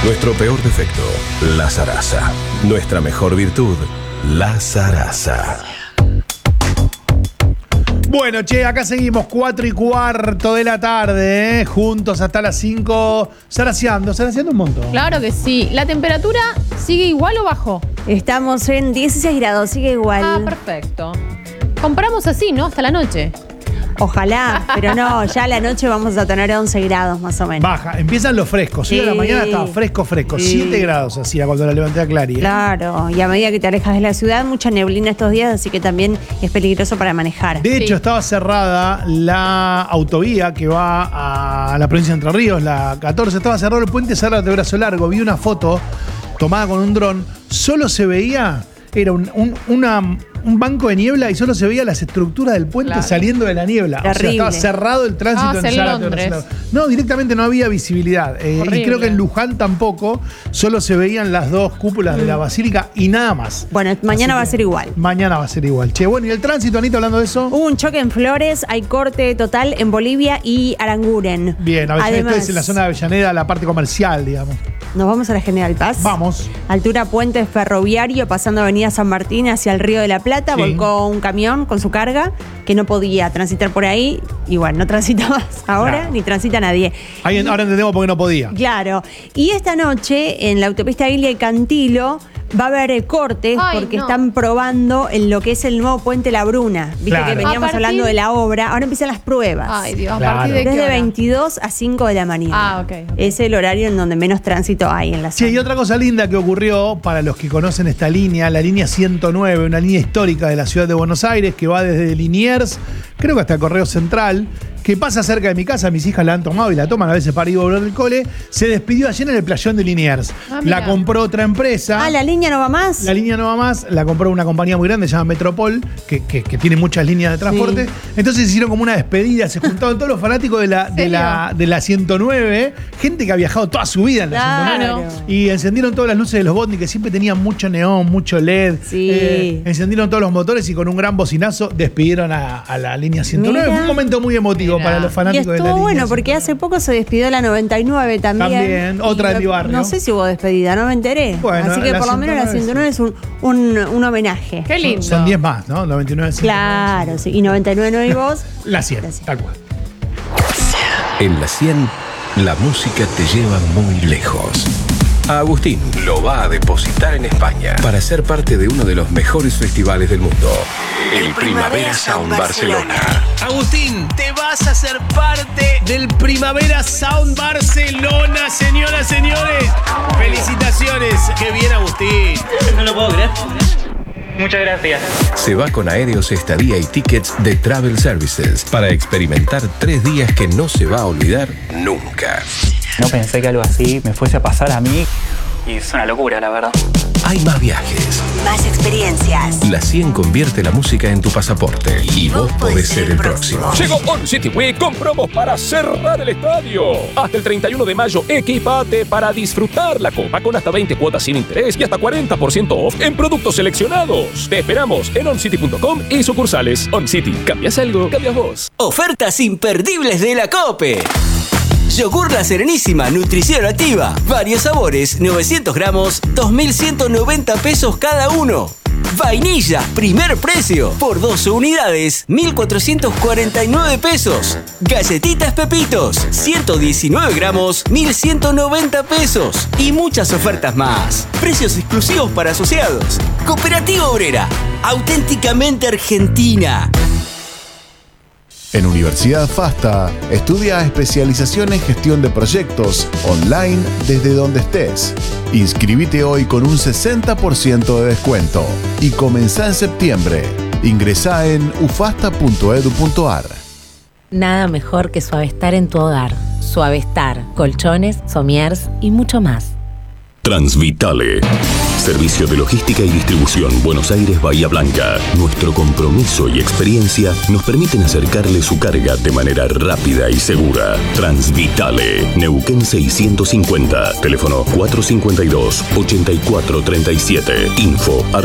Nuestro peor defecto, la zaraza. Nuestra mejor virtud, la zaraza. Bueno, che, acá seguimos 4:15 de la tarde, juntos hasta las 5, zaraseando un montón. Claro que sí. ¿La temperatura sigue igual o bajó? Estamos en 16 grados, sigue igual. Ah, perfecto. Compramos así, ¿no? Hasta la noche. Ojalá, pero no, ya a la noche vamos a tener 11 grados más o menos. Baja, empiezan los frescos. Hoy de la mañana estaba fresco. 7 grados hacía cuando la levanté a Clary. Claro, y a medida que te alejas de la ciudad, mucha neblina estos días, así que también es peligroso para manejar. De hecho, estaba cerrada la autovía que va a la provincia de Entre Ríos, la 14. Estaba cerrado el puente Cerrate de Brazo Largo. Vi una foto tomada con un dron. Solo se veía, era un banco de niebla y solo se veía las estructuras del puente saliendo de la niebla. Terrible. O sea, estaba cerrado el tránsito en Zárate. No, directamente no había visibilidad. Y creo que en Luján tampoco, solo se veían las dos cúpulas de la basílica y nada más. Bueno, mañana va a ser igual. Mañana va a ser igual. Che, bueno, ¿y el tránsito, Anita, hablando de eso? Hubo un choque en Flores, hay corte total en Bolivia y Aranguren. Bien, Avellaneda es en la zona de Avellaneda, la parte comercial, digamos. ¿Nos vamos a la General Paz? Vamos. Altura Puente Ferroviario, pasando Avenida San Martín hacia el Río de la Plata, volcó un camión con su carga que no podía transitar por ahí. Y bueno, no transita más ahora, ni transita nadie. Ahora entendemos por qué no podía. Claro. Y esta noche, en la autopista Ilia y Cantilo, va a haber cortes porque están probando en lo que es el nuevo puente La Bruna. Viste que veníamos hablando de la obra, ahora empiezan las pruebas. Ay, Dios, ¿a partir de qué Desde hora? 22 a 5 de la mañana. Ah, ok. Es el horario en donde menos tránsito hay en la zona. Sí, y otra cosa linda que ocurrió para los que conocen esta línea, la línea 109, una línea histórica de la ciudad de Buenos Aires que va desde Liniers, creo que hasta Correo Central, que pasa cerca de mi casa, mis hijas la han tomado y la toman a veces para ir a volver del cole, se despidió ayer en el playón de Liniers. La compró otra empresa. Ah, ¿la línea no va más? La línea no va más, la compró una compañía muy grande, se llama Metropol, que tiene muchas líneas de transporte. Entonces hicieron como una despedida, se juntaron todos los fanáticos de la 109, gente que ha viajado toda su vida en la 109. Y encendieron todas las luces de los bondi, que siempre tenían mucho neón, mucho LED. Encendieron todos los motores y con un gran bocinazo despidieron a la línea 109. Fue un momento muy emotivo para los fanáticos de la línea. Y estuvo bueno, porque hace poco se despidió la 99 también. Otra de mi barrio. No sé si hubo despedida, no me enteré. Bueno, así que por lo menos la 109 es un homenaje. Qué lindo. Son 10 más, ¿no? 99, 109. Claro, sí. Y 99 no hay vos. La 100, tal cual. En la 100, la música te lleva muy lejos. A Agustín lo va a depositar en España para ser parte de uno de los mejores festivales del mundo, el Primavera Sound Barcelona. Agustín, te vas a ser parte del Primavera Sound Barcelona, señoras, señores. Felicitaciones. Qué bien, Agustín. No lo puedo creer. Muchas gracias. Se va con aéreos, estadía y tickets de Travel Services para experimentar 3 días que no se va a olvidar nunca. No pensé que algo así me fuese a pasar a mí y es una locura, la verdad. Hay más viajes. Más experiencias. La 100 convierte la música en tu pasaporte y vos podés ser el próximo. Llegó On City Week con promos para cerrar el estadio. Hasta el 31 de mayo, equipate para disfrutar la copa con hasta 20 cuotas sin interés y hasta 40% off en productos seleccionados. Te esperamos en oncity.com y sucursales. On City, cambias algo, cambias vos. Ofertas imperdibles de la COPE. Yogur La Serenísima, nutrición activa. Varios sabores, 900 gramos, 2.190 pesos cada uno. Vainilla, primer precio. Por 12 unidades, 1.449 pesos. Galletitas Pepitos, 119 gramos, 1.190 pesos. Y muchas ofertas más. Precios exclusivos para asociados. Cooperativa Obrera, auténticamente argentina. En Universidad FASTA, estudia especialización en gestión de proyectos online desde donde estés. Inscribite hoy con un 60% de descuento y comenzá en septiembre. Ingresá en ufasta.edu.ar. Nada mejor que Suavestar en tu hogar. Suavestar, colchones, somiers y mucho más. Transvitale. Servicio de logística y distribución Buenos Aires Bahía Blanca. Nuestro compromiso y experiencia nos permiten acercarle su carga de manera rápida y segura. Transvitale. Neuquén 650. Teléfono 452-8437. Info